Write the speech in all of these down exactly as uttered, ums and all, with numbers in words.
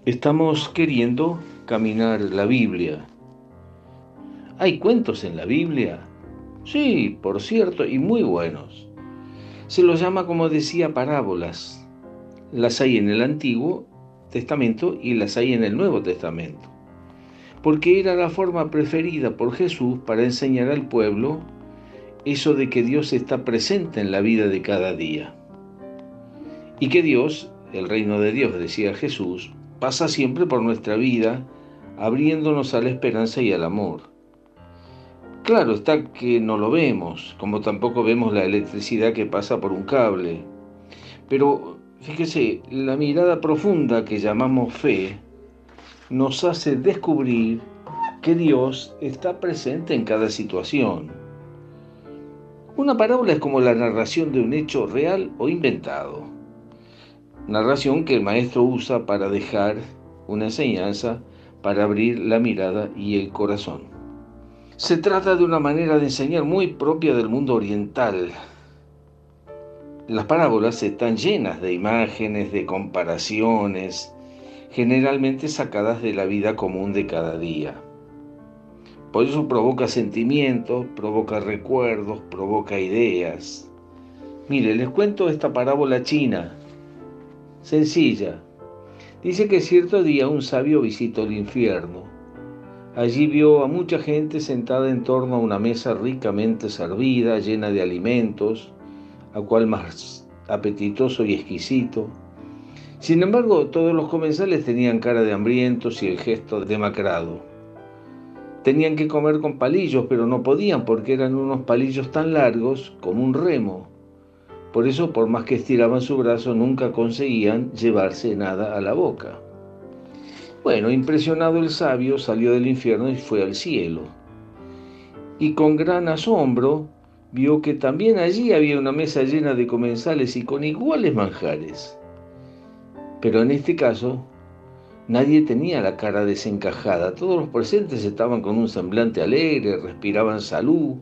Estamos queriendo caminar la Biblia. ¿Hay cuentos en la Biblia? Sí, por cierto, y muy buenos. Se los llama, como decía, parábolas. Las hay en el Antiguo Testamento y las hay en el Nuevo Testamento. Porque era la forma preferida por Jesús para enseñar al pueblo eso de que Dios está presente en la vida de cada día. Y que Dios, el reino de Dios, decía Jesús, pasa siempre por nuestra vida, abriéndonos a la esperanza y al amor. Claro está que no lo vemos, como tampoco vemos la electricidad que pasa por un cable. Pero fíjese, la mirada profunda que llamamos fe nos hace descubrir que Dios está presente en cada situación. Una parábola es como la narración de un hecho real o inventado. Narración que el maestro usa para dejar una enseñanza, para abrir la mirada y el corazón. Se trata de una manera de enseñar muy propia del mundo oriental. Las parábolas están llenas de imágenes, de comparaciones, generalmente sacadas de la vida común de cada día. Por eso provoca sentimientos, provoca recuerdos, provoca ideas. Mire, les cuento esta parábola china, sencilla. Dice que cierto día un sabio visitó el infierno. Allí vio a mucha gente sentada en torno a una mesa ricamente servida, llena de alimentos, a cual más apetitoso y exquisito. Sin embargo, todos los comensales tenían cara de hambrientos y el gesto demacrado. Tenían que comer con palillos, pero no podían porque eran unos palillos tan largos como un remo. Por eso, por más que estiraban su brazo, nunca conseguían llevarse nada a la boca. Bueno, impresionado el sabio salió del infierno y fue al cielo. Y con gran asombro vio que también allí había una mesa llena de comensales y con iguales manjares. Pero en este caso, nadie tenía la cara desencajada. Todos los presentes estaban con un semblante alegre, respiraban salud.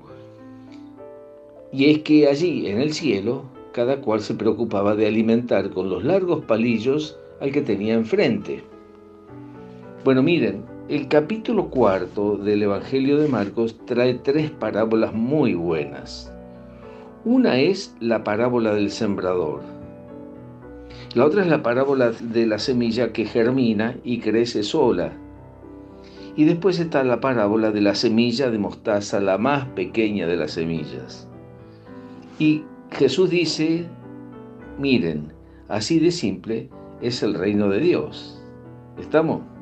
Y es que allí, en el cielo, cada cual se preocupaba de alimentar con los largos palillos al que tenía enfrente. Bueno, miren, el capítulo cuarto del Evangelio de Marcos trae tres parábolas muy buenas. Una es la parábola del sembrador. La otra es la parábola de la semilla que germina y crece sola. Y después está la parábola de la semilla de mostaza, la más pequeña de las semillas. Y Jesús dice, miren, así de simple es el reino de Dios. ¿Estamos?